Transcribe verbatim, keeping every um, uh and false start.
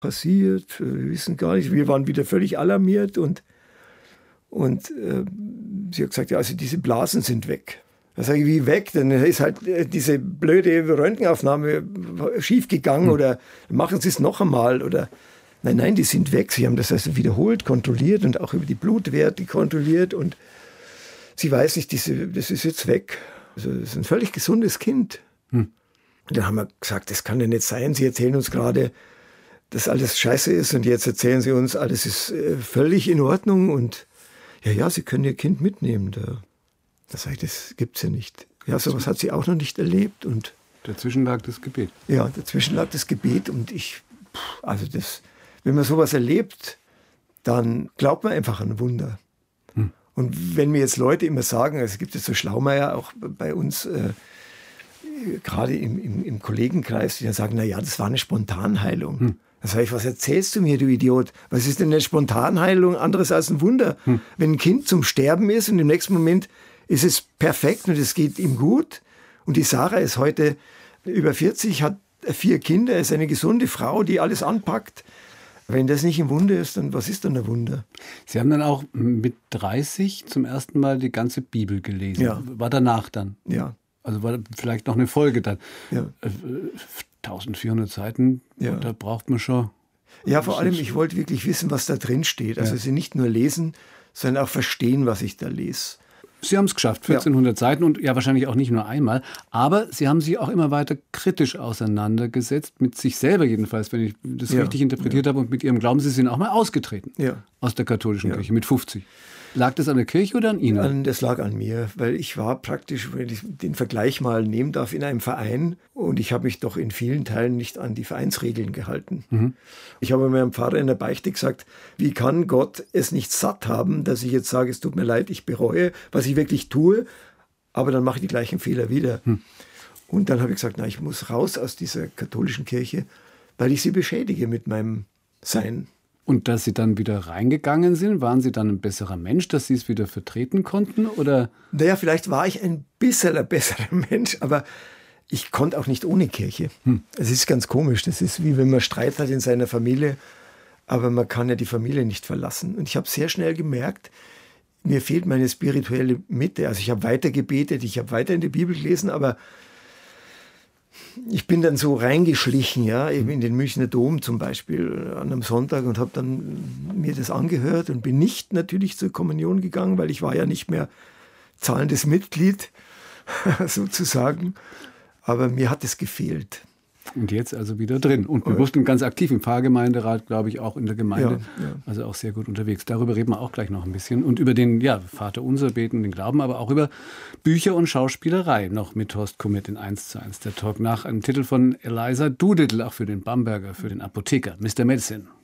passiert? Wir wissen gar nicht. Wir waren wieder völlig alarmiert und, und äh, sie hat gesagt, ja, also diese Blasen sind weg. Da sage ich, wie weg? Dann ist halt äh, diese blöde Röntgenaufnahme schief gegangen hm. oder machen Sie es noch einmal oder nein, nein, die sind weg. Sie haben das also wiederholt, kontrolliert und auch über die Blutwerte kontrolliert und sie weiß nicht, diese, das ist jetzt weg. Also das ist ein völlig gesundes Kind. Hm. Und dann haben wir gesagt, das kann ja nicht sein. Sie erzählen uns gerade, dass alles scheiße ist und jetzt erzählen Sie uns, alles ist äh, völlig in Ordnung und ja, ja, Sie können Ihr Kind mitnehmen. Da, da sage ich, das gibt's ja nicht. Ja, sowas hat sie auch noch nicht erlebt. Und dazwischen lag das Gebet. Ja, dazwischen lag das Gebet und ich, also das, wenn man sowas erlebt, dann glaubt man einfach an Wunder. Hm. Und wenn mir jetzt Leute immer sagen, es gibt jetzt so Schlaumeier auch bei uns, äh, gerade im, im, im Kollegenkreis, die dann sagen, na ja, das war eine Spontanheilung. Hm. Da sage ich, was erzählst du mir, du Idiot? Was ist denn eine Spontanheilung anderes als ein Wunder? Hm. Wenn ein Kind zum Sterben ist und im nächsten Moment ist es perfekt und es geht ihm gut. Und die Sarah ist heute über vierzig, hat vier Kinder, ist eine gesunde Frau, die alles anpackt. Wenn das nicht ein Wunder ist, dann was ist dann ein Wunder? Sie haben dann auch mit dreißig zum ersten Mal die ganze Bibel gelesen. Ja. War danach dann? Ja. Also war vielleicht noch eine Folge dann. Ja. eintausendvierhundert Seiten, ja. Da braucht man schon... Ja, vor allem, ich wollte wirklich wissen, was da drin steht. Also ja. Sie nicht nur lesen, sondern auch verstehen, was ich da lese. Sie haben es geschafft, vierzehnhundert ja. Seiten und ja wahrscheinlich auch nicht nur einmal. Aber Sie haben sich auch immer weiter kritisch auseinandergesetzt, mit sich selber jedenfalls, wenn ich das ja. richtig interpretiert ja. habe, und mit Ihrem Glauben. Sie sind auch mal ausgetreten ja. aus der katholischen ja. Kirche mit fünfzig. Lag das an der Kirche oder an Ihnen? An, das lag an mir, weil ich war praktisch, wenn ich den Vergleich mal nehmen darf, in einem Verein und ich habe mich doch in vielen Teilen nicht an die Vereinsregeln gehalten. Mhm. Ich habe meinem Pfarrer in der Beichte gesagt, wie kann Gott es nicht satt haben, dass ich jetzt sage, es tut mir leid, ich bereue, was ich wirklich tue, aber dann mache ich die gleichen Fehler wieder. Mhm. Und dann habe ich gesagt, na, ich muss raus aus dieser katholischen Kirche, weil ich sie beschädige mit meinem Sein. Und dass Sie dann wieder reingegangen sind, waren Sie dann ein besserer Mensch, dass Sie es wieder vertreten konnten? Oder? Naja, vielleicht war ich ein bisschen ein besserer Mensch, aber ich konnte auch nicht ohne Kirche. Hm. Es ist ganz komisch. Das ist wie wenn man Streit hat in seiner Familie, aber man kann ja die Familie nicht verlassen. Und ich habe sehr schnell gemerkt, mir fehlt meine spirituelle Mitte. Also ich habe weiter gebetet, ich habe weiter in die Bibel gelesen, aber ich bin dann so reingeschlichen, ja, eben in den Münchner Dom zum Beispiel an einem Sonntag und habe dann mir das angehört und bin nicht natürlich zur Kommunion gegangen, weil ich war ja nicht mehr zahlendes Mitglied sozusagen, aber mir hat es gefehlt. Und jetzt also wieder drin und bewusst und ganz aktiv im Pfarrgemeinderat, glaube ich, auch in der Gemeinde, ja, ja. Also auch sehr gut unterwegs. Darüber reden wir auch gleich noch ein bisschen und über den ja, Vater Unser beten, den Glauben, aber auch über Bücher und Schauspielerei noch mit Horst Kummet in eins zu eins. Der Talk nach einem Titel von Eliza Doolittle, auch für den Bamberger, für den Apotheker, Mister Medicine.